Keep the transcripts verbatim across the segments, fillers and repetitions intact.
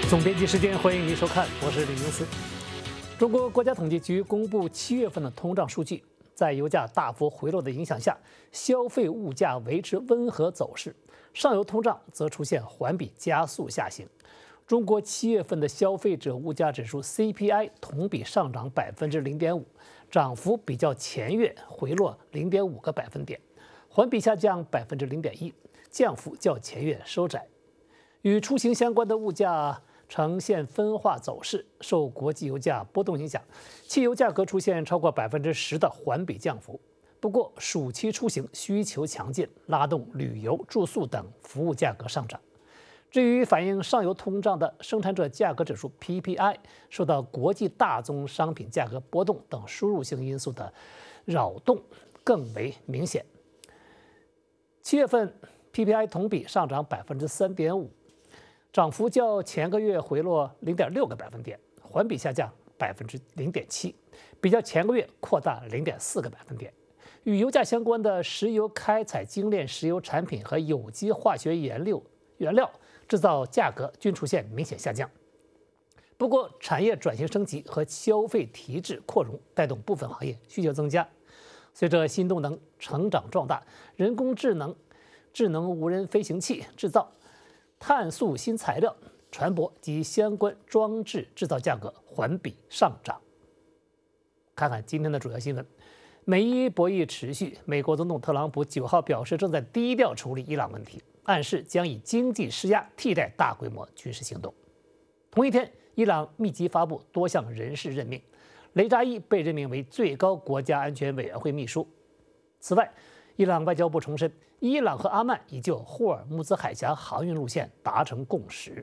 总编辑时间，欢迎您收看，我是李明思。中国国家统计局公布七月份的通胀数据，在油价大幅回落的影响下，消费物价维持温和走势，上游通胀则出现环比加速下行。中国七月份的消费者物价指数 C P I 同比上涨百分之零点五，涨幅比较前月回落零点五个百分点，环比下降百分之零点一，降幅较前月收窄。与出行相关的物价呈现分化走势，受国际油价波动影响，汽油价格出现超过百分之十的环比降幅。不过，暑期出行需求强劲，拉动旅游、住宿等服务价格上涨。至于反映上游通胀的生产者价格指数 P P I， 受到国际大宗商品价格波动等输入性因素的扰动更为明显。七月份 P P I 同比上涨百分之三点五。涨幅较前个月回落零点六个百分点，环比下降百分之零点七，比较前个月扩大零点四个百分点。与油价相关的石油开采精炼石油产品和有机化学原料原料制造价格均出现明显下降。不过，产业转型升级和消费提质扩容带动部分行业需求增加。随着新动能成长壮大，人工智能、智能无人飞行器制造、碳素新材料、船舶及相关装置制造价格环比上涨。看看今天的主要新闻，美伊博弈持续。美国总统特朗普九号表示，正在低调处理伊朗问题，暗示将以经济施压替代大规模军事行动。同一天，伊朗密集发布多项人事任命，雷扎伊被任命为最高国家安全委员会秘书。此外，伊朗外交部重申，伊朗和阿曼已就霍尔木兹海峡航运路线达成共识。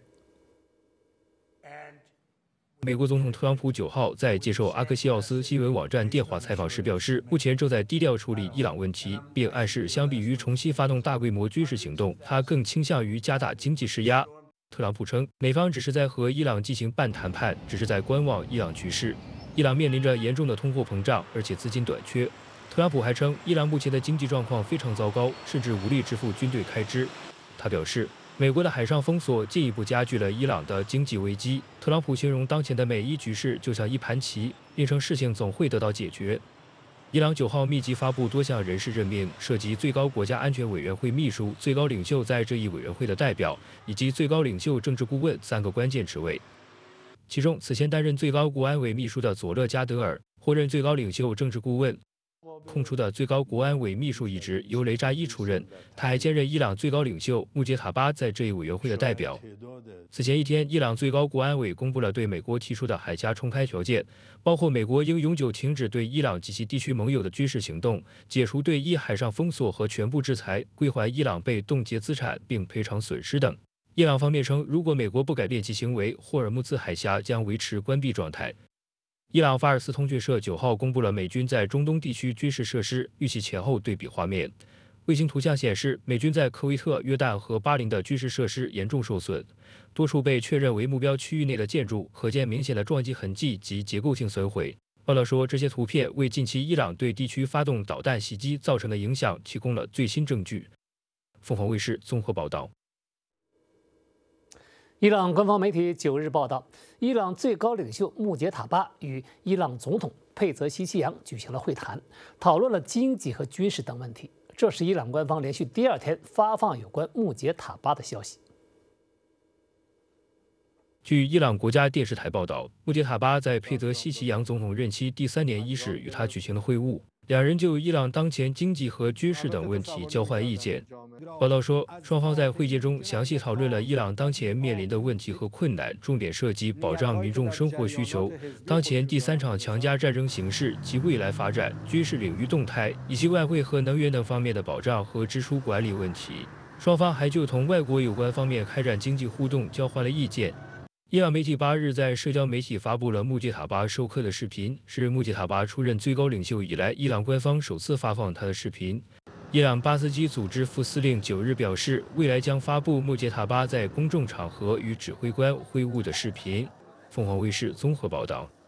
美国总统特朗普九号在接受阿克西奥斯新闻网站电话采访时表示，目前正在低调处理伊朗问题，并暗示相比于重新发动大规模军事行动，他更倾向于加大经济施压。特朗普称，美方只是在和伊朗进行半谈判，只是在观望伊朗局势。伊朗面临着严重的通货膨胀，而且资金短缺。特朗普还称，伊朗目前的经济状况非常糟糕，甚至无力支付军队开支。他表示，美国的海上封锁进一步加剧了伊朗的经济危机。特朗普形容当前的美伊局势就像一盘棋，并称事情总会得到解决。伊朗九号密集发布多项人事任命，涉及最高国家安全委员会秘书、最高领袖在这一委员会的代表，以及最高领袖政治顾问三个关键职位。其中，此前担任最高国安委秘书的佐勒加德尔获任最高领袖政治顾问。空出的最高国安委秘书一职由雷扎伊出任，他还兼任伊朗最高领袖穆杰塔巴在这一委员会的代表。此前一天，伊朗最高国安委公布了对美国提出的海峡重开条件，包括美国应永久停止对伊朗及其地区盟友的军事行动，解除对伊海上封锁和全部制裁，归还伊朗被冻结资产并赔偿损失等。伊朗方面称，如果美国不改变其行为，霍尔木兹海峡将维持关闭状态。伊朗法尔斯通讯社九号公布了美军在中东地区军事设施预期前后对比画面。卫星图像显示，美军在科威特、约旦和巴林的军事设施严重受损，多处被确认为目标区域内的建筑可见明显的撞击痕迹及结构性损毁。报道说，这些图片为近期伊朗对地区发动导弹袭击造成的影响提供了最新证据。凤凰卫视综合报道。 伊朗官方媒体九日报道，伊朗最高领袖穆杰塔巴与伊朗总统佩泽西奇扬举行了会谈，讨论了经济和军事等问题。这是伊朗官方连续第二天发放有关穆杰塔巴的消息。 据伊朗国家电视台报道，穆杰塔巴在佩泽西奇扬总统任期第三年伊始与他举行了会晤，两人就伊朗当前经济和军事等问题交换意见。报道说，双方在会见中详细讨论了伊朗当前面临的问题和困难，重点涉及保障民众生活需求、当前第三场强加战争形势及未来发展、军事领域动态，以及外汇和能源等方面的保障和支出管理问题。双方还就同外国有关方面开展经济互动交换了意见。伊朗媒体八日在社交媒体发布了穆杰塔巴授课的视频，是穆杰塔巴出任最高领袖以来，伊朗官方首次发放他的视频。伊朗巴斯基组织副司令九日表示，未来将发布穆杰塔巴在公众场合与指挥官会晤的视频。凤凰卫视综合报道。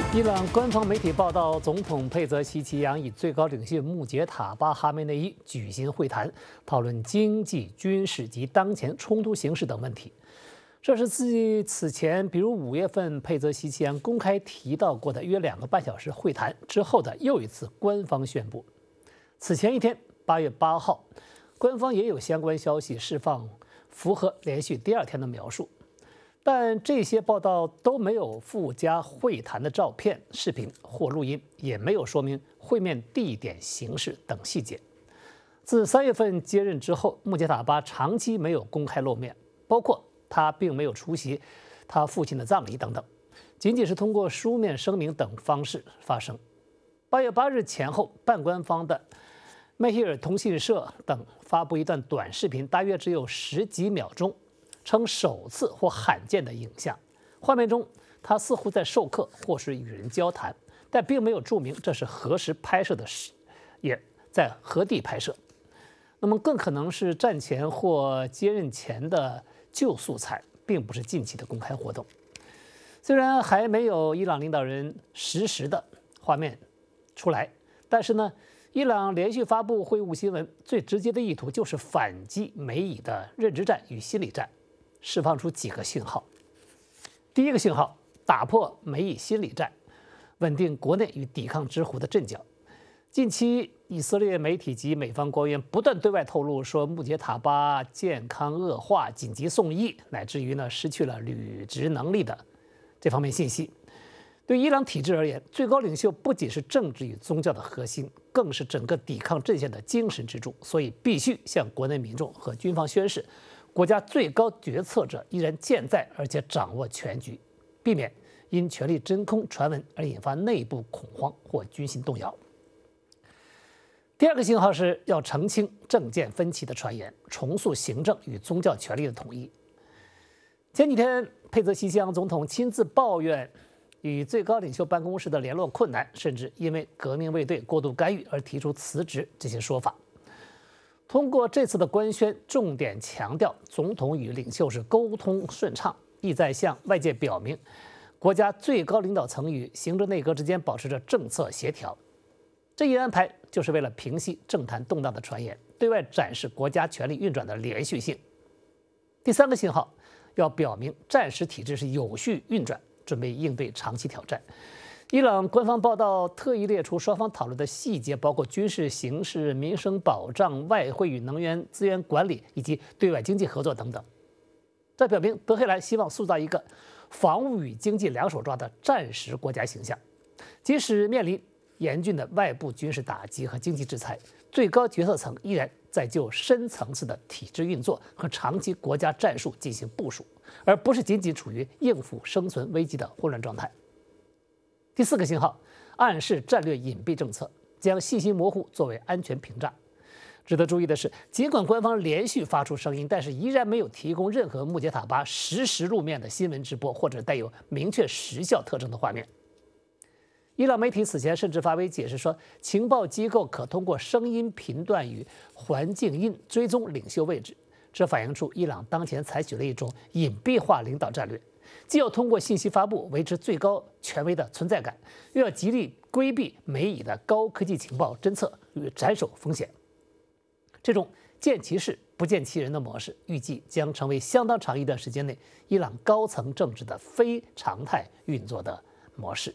伊朗官方媒体报道，总统佩泽希奇扬与最高领袖穆杰塔巴哈梅内伊举行会谈，讨论经济、军事及当前冲突形势等问题。这是自此前，比如五月份佩泽希奇扬公开提到过的约两个半小时会谈之后的又一次官方宣布。此前一天，八月八号，官方也有相关消息释放，符合连续第二天的描述。但这些报道都没有附加会谈的照片、视频或录音，也没有说明会面地点、形式等细节。自三月份接任之后，穆杰塔巴长期没有公开露面，包括他并没有出席他父亲的葬礼等等，仅仅是通过书面声明等方式发生。八月八日前后，半官方的梅希尔通讯社等发布一段短视频，大约只有十几秒钟。称首次或罕见的影像，画面中他似乎在授课或是与人交谈，但并没有注明这是何时拍摄的，也在何地拍摄。那么更可能是战前或接任前的旧素材，并不是近期的公开活动。虽然还没有伊朗领导人实时的画面出来，但是呢，伊朗连续发布会晤新闻，最直接的意图就是反击美以的认知战与心理战。释放出几个信号。第一个信号，打破美以心理战，稳定国内与抵抗之湖的阵脚。近期，以色列媒体及美方官员不断对外透露说，穆杰塔巴健康恶化，紧急送医，乃至于呢失去了履职能力的这方面信息。对伊朗体制而言，最高领袖不仅是政治与宗教的核心，更是整个抵抗阵线的精神支柱，所以必须向国内民众和军方宣示，国家最高决策者依然健在，而且掌握全局，避免因权力真空传闻而引发内部恐慌或军心动摇。第二个信号是要澄清政见分歧的传言，重塑行政与宗教权力的统一。前几天，佩泽希奇扬总统亲自抱怨与最高领袖办公室的联络困难，甚至因为革命卫队过度干预而提出辞职这些说法。通过这次的官宣，重点强调总统与领袖是沟通顺畅，意在向外界表明，国家最高领导层与行政内阁之间保持着政策协调。这一安排就是为了平息政坛动荡的传言，对外展示国家权力运转的连续性。第三个信号，要表明战时体制是有序运转，准备应对长期挑战。伊朗官方报道特意列出双方讨论的细节，包括军事形势、民生保障、外汇与能源资源管理以及对外经济合作等等。这表明德黑兰希望塑造一个防务与经济两手抓的战时国家形象，即使面临严峻的外部军事打击和经济制裁，最高决策层依然在就深层次的体制运作和长期国家战术进行部署，而不是仅仅处于应付生存危机的混乱状态。第四个信号，暗示战略隐蔽政策，将信息模糊作为安全屏障。值得注意的是，尽管官方连续发出声音，但是依然没有提供任何穆杰塔巴实时露面的新闻直播或者带有明确时效特征的画面。伊朗媒体此前甚至发微解释说，情报机构可通过声音频段与环境音追踪领袖位置，这反映出伊朗当前采取了一种隐蔽化领导战略，既要通过信息发布维持最高权威的存在感，又要极力规避美以的高科技情报侦测与斩首风险。这种见其事不见其人的模式，预计将成为相当长一段时间内伊朗高层政治的非常态运作的模式。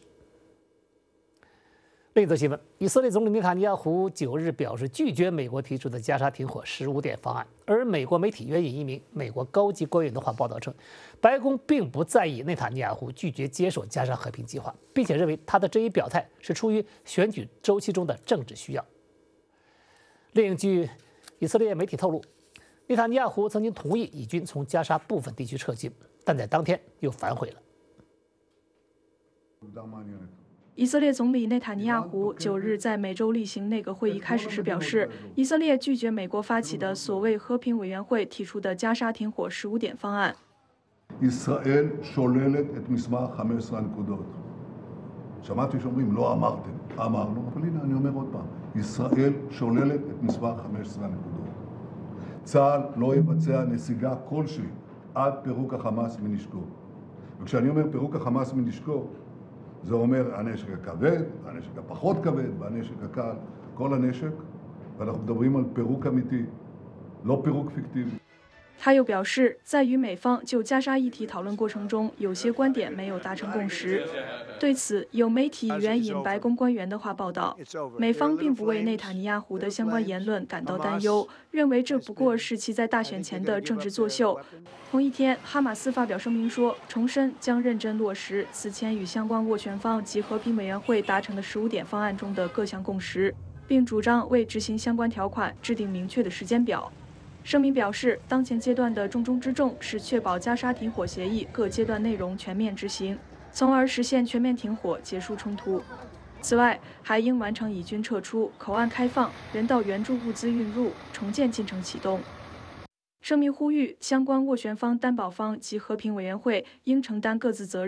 另一则新闻，以色列总理内塔尼亚胡九日表示拒绝美国提出的加沙停火十五点方案，而美国媒体援引一名美国高级官员的话报道称，白宫并不在意内塔尼亚胡拒绝接受加沙和平计划，并且认为他的这一表态是出于选举周期中的政治需要。另据以色列媒体透露，内塔尼亚胡曾经同意以军从加沙部分地区撤军，但在当天又反悔了。 以色列总理内塔尼亚胡九日在每周例行内阁会议开始时表示，以色列拒绝美国发起的所谓和平委员会提出的加沙停火十五点方案。 ישראל שוללת את מסמך חמש עשרה הנקודות. שמעתי שאומרים לא אמרתם, אמרנו, אבל הנה אני אומר עוד פעם, ישראל שוללת את מסמך חמש עשרה הנקודות. צה"ל לא יבצע נסיגה כלשהי עד פירוק החמאס מנשקו. וכשאני אומר פירוק החמאס מנשקו, זה אומר הנשק הכבד, הנשק הפחות כבד והנשק הקל, כל הנשק, ואנחנו מדברים על פירוק אמיתי, לא פירוק פיקטיבי. 他又表示，在与美方就加沙议题讨论过程中，有些观点没有达成共识。对此，有媒体援引白宫官员的话报道，美方并不为内塔尼亚胡的相关言论感到担忧，认为这不过是其在大选前的政治作秀。同一天，哈马斯发表声明说，重申将认真落实此前与相关斡旋方及和平委员会达成的十五点方案中的各项共识，并主张为执行相关条款制定明确的时间表。 声明表示，当前阶段的重中之重是确保加沙停火协议各阶段内容全面执行，从而实现全面停火、结束冲突。此外，还应完成以军撤出、口岸开放、人道援助物资运入、重建进程启动。声明呼吁相关斡旋方、担保方及和平委员会应承担各自责任。